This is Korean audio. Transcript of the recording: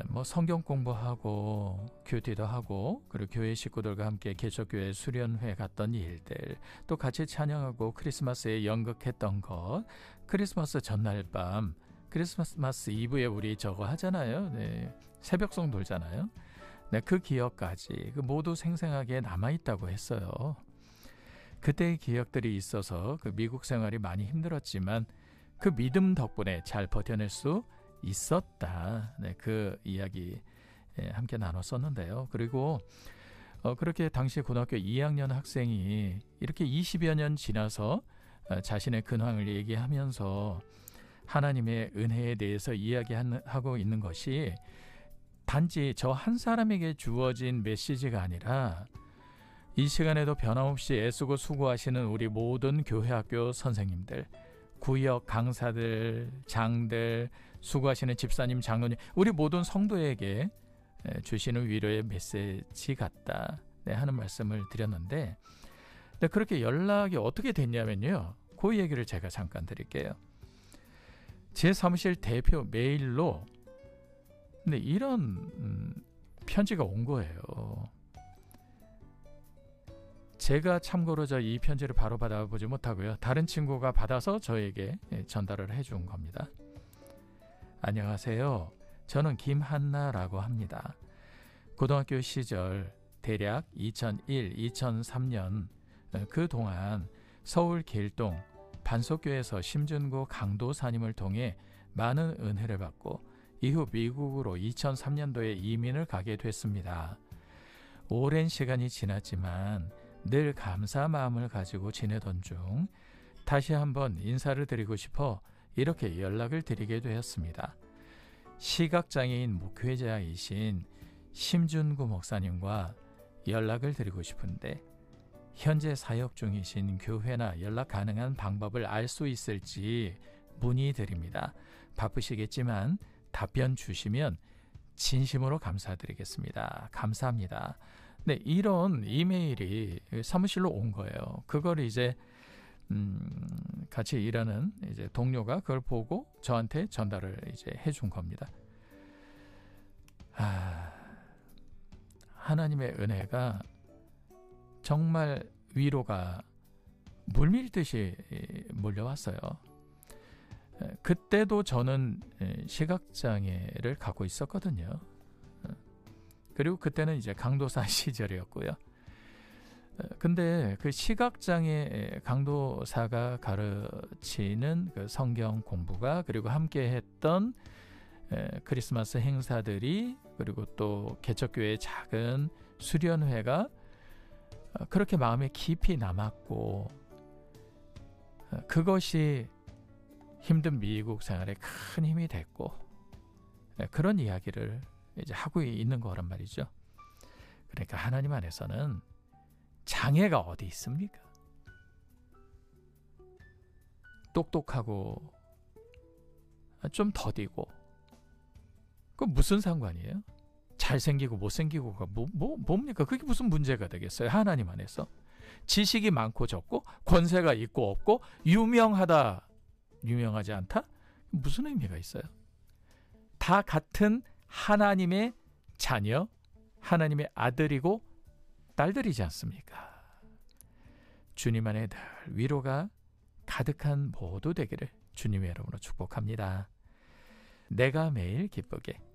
뭐 성경 공부하고 큐티도 하고 그리고 교회 식구들과 함께 개척교회 수련회 갔던 일들, 또 같이 찬양하고 크리스마스에 연극했던 것, 크리스마스 전날 밤, 크리스마스 이브에 우리 저거 하잖아요. 네, 새벽송 돌잖아요. 네, 그 기억까지 모두 생생하게 남아있다고 했어요. 그때의 기억들이 있어서 그 미국 생활이 많이 힘들었지만 그 믿음 덕분에 잘 버텨낼 수 있었다. 네, 그 이야기 함께 나눴었는데요. 그리고 그렇게 당시 고등학교 2학년 학생이 이렇게 20여 년 지나서 자신의 근황을 얘기하면서 하나님의 은혜에 대해서 이야기하고 있는 것이 단지 저 한 사람에게 주어진 메시지가 아니라 이 시간에도 변함없이 애쓰고 수고하시는 우리 모든 교회 학교 선생님들, 구역 강사들, 장들, 수고하시는 집사님, 장로님, 우리 모든 성도에게 주시는 위로의 메시지 같다, 네, 하는 말씀을 드렸는데, 네, 그렇게 연락이 어떻게 됐냐면요, 그 얘기를 제가 잠깐 드릴게요. 제 사무실 대표 메일로 근데 이런 편지가 온 거예요. 제가 참고로 이 편지를 바로 받아보지 못하고요, 다른 친구가 받아서 저에게 전달을 해준 겁니다. 안녕하세요. 저는 김한나라고 합니다. 고등학교 시절 대략 2001, 2003년 그동안 서울 길동 반석교에서 심준구 강도사님을 통해 많은 은혜를 받고 이후 미국으로 2003년도에 이민을 가게 됐습니다. 오랜 시간이 지났지만 늘 감사 마음을 가지고 지내던 중 다시 한번 인사를 드리고 싶어 이렇게 연락을 드리게 되었습니다. 시각장애인 목회자이신 심준구 목사님과 연락을 드리고 싶은데 현재 사역 중이신 교회나 연락 가능한 방법을 알 수 있을지 문의드립니다. 바쁘시겠지만 답변 주시면 진심으로 감사드리겠습니다. 감사합니다. 네, 이런 이메일이 사무실로 온 거예요. 그걸 이제 같이 일하는 이제 동료가 그걸 보고 저한테 전달을 이제 해준 겁니다. 하나님의 은혜가 정말 위로가 물밀듯이 몰려왔어요. 그때도 저는 시각장애를 갖고 있었거든요. 그리고 그때는 이제 강도사 시절이었고요. 근데 그 시각장애 강도사가 가르치는 그 성경 공부가, 그리고 함께 했던 크리스마스 행사들이, 그리고 또 개척교회의 작은 수련회가 그렇게 마음에 깊이 남았고, 그것이 힘든 미국 생활에 큰 힘이 됐고, 그런 이야기를 이제 하고 있는 거란 말이죠. 그러니까 하나님 안에서는 장애가 어디 있습니까? 똑똑하고 좀 더디고 그 무슨 상관이에요? 잘생기고 못생기고가 뭡니까? 그게 무슨 문제가 되겠어요? 하나님 안에서 지식이 많고 적고, 권세가 있고 없고, 유명하다 유명하지 않다? 무슨 의미가 있어요? 다 같은 하나님의 자녀, 하나님의 아들이고 딸들이지 않습니까? 주님 안에 늘 위로가 가득한 모두 되기를 주님의 이름으로 축복합니다. 내가 매일 기쁘게